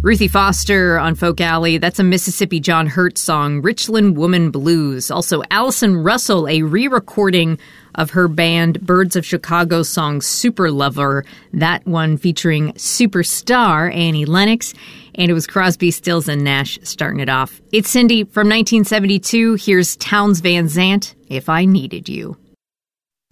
Ruthie Foster on Folk Alley, that's a Mississippi John Hurt song, Richland Woman Blues. Also, Allison Russell, a re-recording of her band Birds of Chicago song Super Lover, that one featuring superstar Annie Lennox, and it was Crosby, Stills, and Nash starting it off. It's Cindy from 1972. Here's Townes Van Zandt, If I Needed You.